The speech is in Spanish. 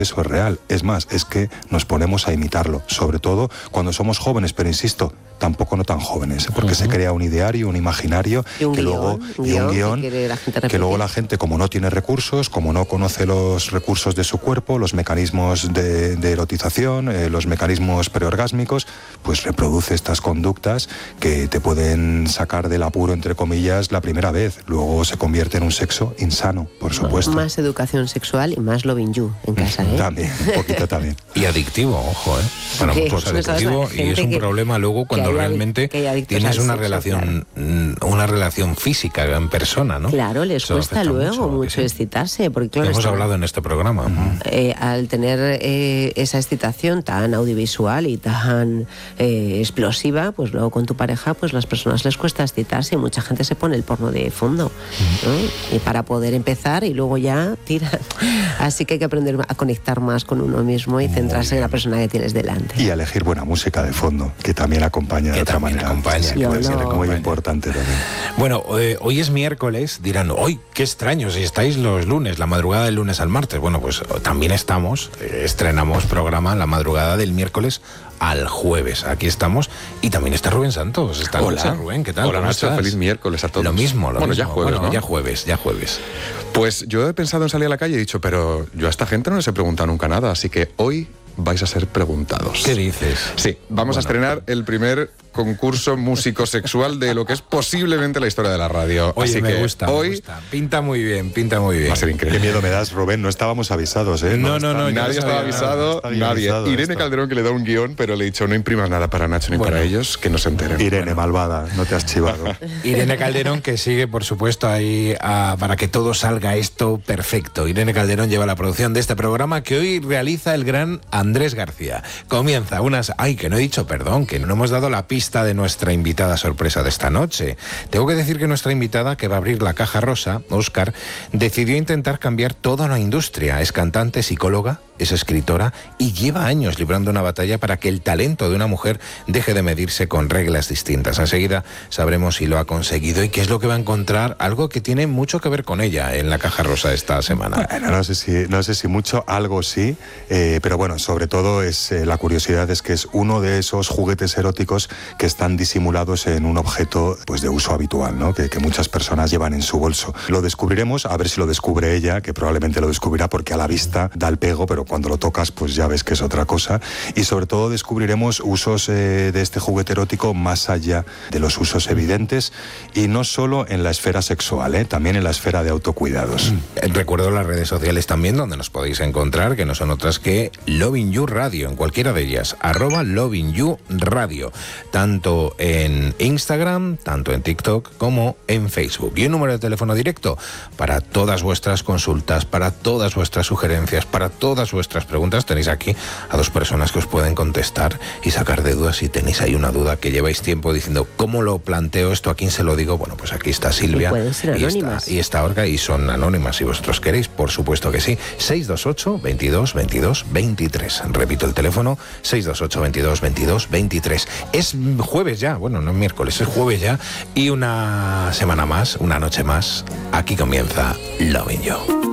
Eso es real. Es más, es que nos ponemos a imitarlo, sobre todo cuando somos jóvenes, pero insisto, tampoco no tan jóvenes, porque se crea un ideario, un imaginario, un guión, que luego la gente, como no tiene recursos, como no conoce los recursos de su cuerpo, los mecanismos de erotización, los mecanismos preorgásmicos, pues reproduce estas conductas que te pueden sacar del apuro, entre comillas, la primera vez. Luego se convierte en un sexo insano, por supuesto. Más educación sexual y más loving you en casa, ¿eh? También, un poquito también. Y adictivo, ojo, ¿eh? Bueno, pues adictivo, y es un problema luego cuando realmente tienes una relación, una relación física en persona, ¿no? Claro, les cuesta luego mucho excitarse, porque claro, hemos hablado en este programa. Al tener esa excitación tan audiovisual y tan explosiva, pues luego con tu pareja, pues las personas les cuesta excitarse y mucha gente se pone el porno de fondo, ¿no? Y para poder empezar y luego ya tiran. Así que hay que aprender a conectar más con uno mismo y centrarse en la persona que tienes delante. Y a elegir buena música de fondo, que también acompaña de otra manera. Muy importante también. Bueno, hoy es miércoles, dirán, ¡hoy qué extraño! Si estáis los lunes, la madrugada del lunes al martes. Bueno, pues también estrenamos programa la madrugada del miércoles al jueves. Aquí estamos. Y también está Rubén Santos. Hola, Rubén, ¿qué tal? Hola, Nacho, feliz miércoles a todos. Lo mismo. Ya jueves, ¿no? Ya jueves. Pues yo he pensado en salir a la calle y he dicho, pero yo a esta gente no les he preguntado nunca nada, así que hoy vais a ser preguntados. ¿Qué dices? Sí, vamos a estrenar el primer concurso músico sexual de lo que es posiblemente la historia de la radio. Oye, así me que gusta. Pinta muy bien. Va a ser increíble. Qué miedo me das, Rubén, no estábamos avisados, ¿eh? No, nadie estaba avisado, nadie. Irene Calderón, que le da un guión, pero le he dicho, no imprimas nada para Nacho ni para ellos, que no se enteren. Irene, malvada, no te has chivado. Irene Calderón, que sigue, por supuesto, ahí para que todo salga esto perfecto. Irene Calderón lleva la producción de este programa que hoy realiza el gran Andrés García. Comienza que no he dicho, perdón, que no hemos dado la pista de nuestra invitada sorpresa de esta noche. Tengo que decir que nuestra invitada, que va a abrir la caja rosa, Óscar, decidió intentar cambiar toda una industria. Es cantante, psicóloga, es escritora y lleva años librando una batalla para que el talento de una mujer deje de medirse con reglas distintas. Enseguida sabremos si lo ha conseguido y qué es lo que va a encontrar, algo que tiene mucho que ver con ella en la caja rosa esta semana. Bueno, no sé si mucho, algo sí, pero bueno, sobre todo la curiosidad es que es uno de esos juguetes eróticos que están disimulados en un objeto pues de uso habitual, ¿no? Que muchas personas llevan en su bolso. Lo descubriremos, a ver si lo descubre ella, que probablemente lo descubrirá porque a la vista da el pego, pero cuando lo tocas pues ya ves que es otra cosa. Y sobre todo descubriremos usos de este juguete erótico más allá de los usos evidentes y no solo en la esfera sexual, también en la esfera de autocuidados. Recuerdo las redes sociales también donde nos podéis encontrar, que no son otras que Loving You Radio, en cualquiera de ellas, @LovingYouRadio, tanto en Instagram, tanto en TikTok como en Facebook. Y un número de teléfono directo para todas vuestras consultas, para todas vuestras sugerencias, para todas vuestras preguntas. Tenéis aquí a dos personas que os pueden contestar y sacar de dudas. Si tenéis ahí una duda que lleváis tiempo diciendo, ¿cómo lo planteo esto? ¿A quién se lo digo? Bueno, pues aquí está Silvia. Y pueden ser anónimas. Y está Olga, y son anónimas. Si vosotros queréis, por supuesto que sí. 628 22 22 23. Repito el teléfono, 628 22 22 23. Es jueves ya, bueno, no es miércoles, es jueves ya, y una semana más, una noche más, aquí comienza Loving You.